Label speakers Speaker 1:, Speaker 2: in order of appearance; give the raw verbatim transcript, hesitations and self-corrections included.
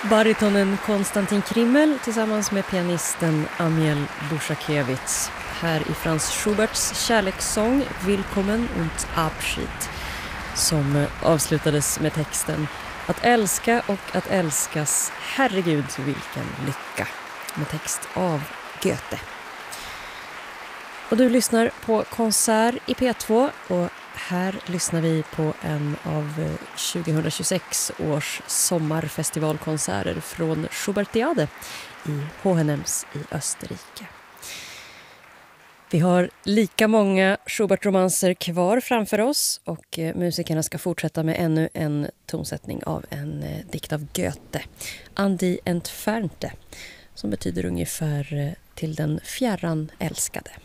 Speaker 1: Baritonen Konstantin Krimmel tillsammans med pianisten Amiel Bushakevitz här i Franz Schuberts kärlekssång Willkommen und Abschied, som avslutades med texten att älska och att älskas, herregud vilken lycka, med text av Goethe. Och du lyssnar på Konsert i P två, och här lyssnar vi på en av tjugohundratjugosex års sommarfestivalkonserter från Schubertiade i Hohenems i Österrike. Vi har lika många Schubert-romanser kvar framför oss, och musikerna ska fortsätta med ännu en tonsättning av en dikt av Goethe, An die Entfernte, som betyder ungefär till den fjärran älskade.